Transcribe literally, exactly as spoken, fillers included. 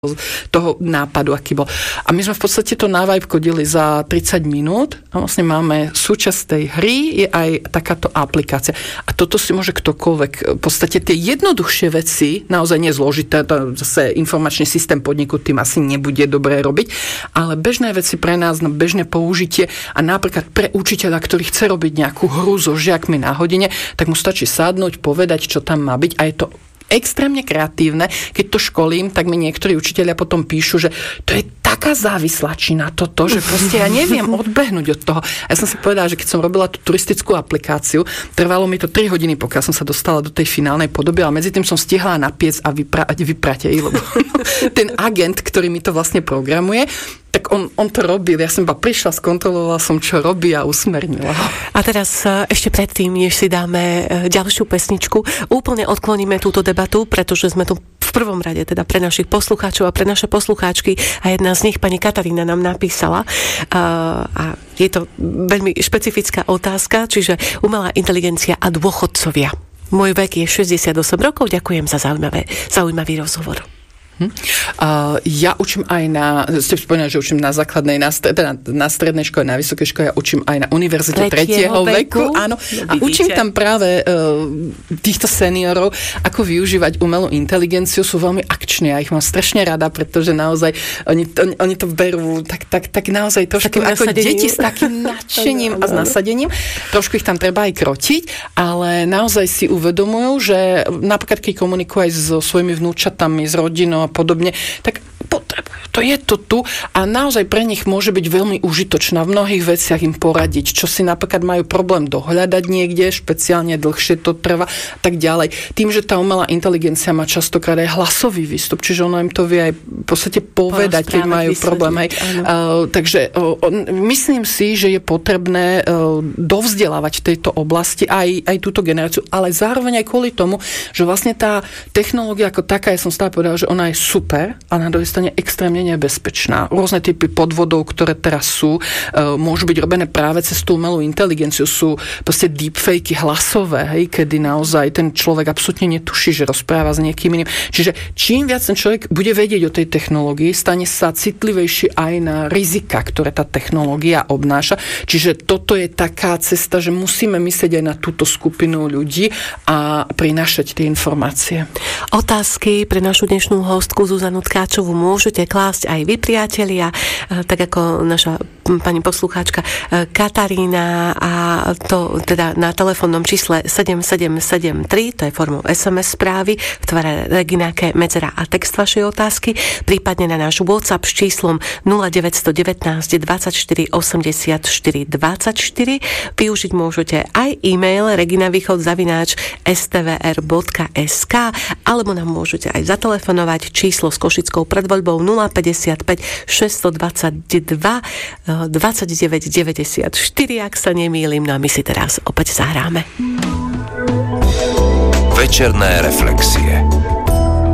toho nápadu, aký bol. A my sme v podstate to na Vibe kodili za tridsať minút a vlastne máme súčasť tej hry, je aj takáto aplikácia. A toto si môže ktokoľvek, v podstate tie jednoduchšie veci, naozaj nezložité, to zase informačný systém podniku tým asi nebude dobré robiť, ale bežné veci pre nás na bežné použitie a napríklad pre učiteľa, ktorý chce robiť nejakú hru so žiakmi na hodine, tak mu stačí sadnúť, povedať, čo tam má byť a je to extrémne kreatívne. Keď to školím, tak mi niektorí učitelia potom píšu, že to je taká závislačina toto, že proste ja neviem odbehnúť od toho. Ja som si povedala, že keď som robila tú turistickú aplikáciu, trvalo mi to tri hodiny, pokiaľ som sa dostala do tej finálnej podoby, ale medzi tým som stihla napiec a vypra- vyprať jej, lebo ten agent, ktorý mi to vlastne programuje, tak on, on to robil. Ja som iba prišla, skontrolovala som, čo robí a usmernila. A teraz ešte predtým, než si dáme ďalšiu pesničku, úplne odkloníme túto debatu, pretože sme tu v prvom rade teda pre našich poslucháčov a pre naše poslucháčky a jedna z nich, pani Katarína, nám napísala a je to veľmi špecifická otázka, čiže umelá inteligencia a dôchodcovia. Môj vek je šesťdesiatosem rokov, ďakujem za zaujímavé, zaujímavý rozhovor. Hm. Uh, ja učím aj na, ste spomínali, že učím na základnej, na, teda na strednej škole, na vysokej škole, ja učím aj na univerzite tretieho veku. Áno, a učím tam práve uh, týchto seniorov, ako využívať umelú inteligenciu, sú veľmi akční, ja ich mám strašne rada, pretože naozaj oni, oni, oni to berú tak, tak, tak naozaj trošku ako deti s takým nadšením a s nasadením. Trošku ich tam treba aj krotiť, ale naozaj si uvedomujú, že napríklad keď komunikujú aj so svojimi vnúčatami, s rodinou a podobne, tak potrebujú. To je to tu a naozaj pre nich môže byť veľmi užitočná v mnohých veciach im poradiť, čo si napríklad majú problém dohľadať niekde, špeciálne dlhšie to trvá, tak ďalej. Tým, že tá umelá inteligencia má častokrát aj hlasový výstup, čiže ona im to vie aj v podstate povedať, keď majú problém. Aj. Uh, takže uh, myslím si, že je potrebné uh, dovzdelávať v tejto oblasti aj, aj túto generáciu, ale zároveň aj kvôli tomu, že vlastne tá technológia ako taká, ja som stále povedala, že ona je super a na druhej strane extrémne nebezpečná. Rôzne typy podvodov, ktoré teraz sú, môžu byť robené práve cez tú umelú inteligenciu. Sú proste deepfakey hlasové, hej, kedy naozaj ten človek absolútne netuší, že rozpráva s niekým iným. Čiže čím viac ten človek bude vedieť o tej technológii, stane sa citlivejší aj na rizika, ktoré tá technológia obnáša. Čiže toto je taká cesta, že musíme myslieť aj na túto skupinu ľudí a prinášať tie informácie. Otázky pre našu dnešnú hostku Zuzanu Tkáčovú môžete klásť aj vy, priatelia, tak ako naša pani poslucháčka Katarína, a to teda na telefónnom čísle sedem sedem sedem tri, to je formou es em es správy v tvare Regina K, medzera a text vašej otázky, prípadne na náš WhatsApp s číslom nula deväť jedna deväť dvadsaťštyri osemdesiatštyri dvadsaťštyri. Využiť môžete aj e-mail reginavýchod zavináč es té vé er bodka es ká alebo nám môžete aj zatelefonovať číslo s Košickou predvoľbou nula päťdesiatpäť šesťstodvadsaťdva dvadsaťdeväť deväťdesiatštyri, ak sa nemýlim. No a my si teraz opäť zahráme. Večerné reflexie.